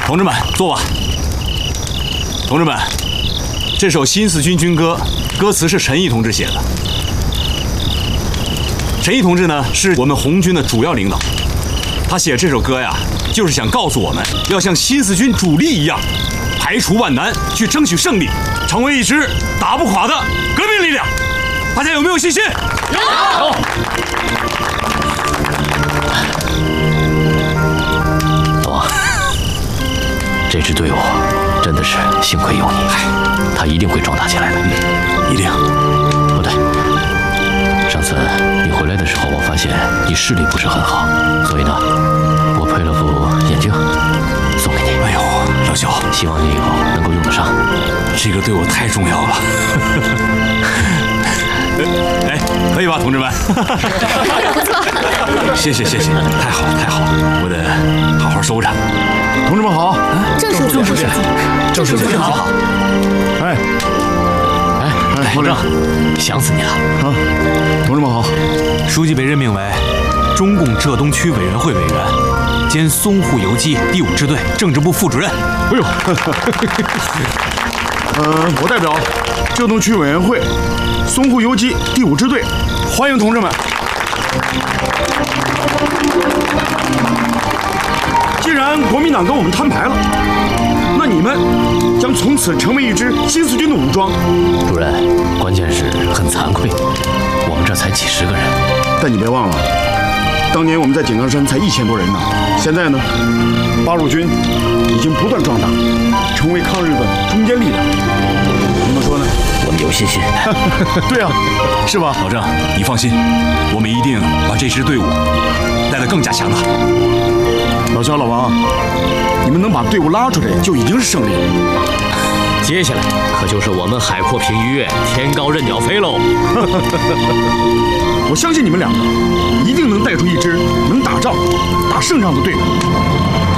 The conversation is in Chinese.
同志们，坐吧。同志们，这首《新四军军歌》，歌词是陈毅同志写的。陈毅同志呢，是我们红军的主要领导。他写这首歌呀，就是想告诉我们，要像新四军主力一样，排除万难，去争取胜利，成为一支打不垮的革命力量。大家有没有信心？有。 老王，这支队伍真的是幸亏有你，他一定会壮大起来的。 一定。 不对，上次你回来的时候，我发现你视力不是很好，所以呢，我配了副眼镜送给你。 哎呦，老肖， 希望你以后能够用得上。 这个对我太重要了。哎，可以吧，同志们？ 不错。 谢谢，太好，我得好好收着。 同志们好， 正是副书记， 正是副书记好。哎， 保正，想死你了啊！同志们好， 书记被任命为中共浙东区委员会委员兼淞沪游击第5支队政治部副主任。 哎呦，我代表浙东区委员会淞沪游击第5支队欢迎同志们。既然国民党跟我们摊牌了，那你们将从此成为一支新四军的武装。 主任，关键是很惭愧，我们这才几十个人。 但你别忘了，当年我们在井冈山才1000多人呢，现在呢，八路军已经不断壮大，成为抗日的中坚力量。你们说呢？ 我们有信心。 对啊，是吧？ 保正，你放心，我们一定把这支队伍带得更加强大。 老肖、老王，你们能把队伍拉出来，就已经是胜利了。 接下来可就是我们海阔凭鱼跃，天高任鸟飞喽！ 我相信你们两个一定能带出一支能打仗、打胜仗的队伍。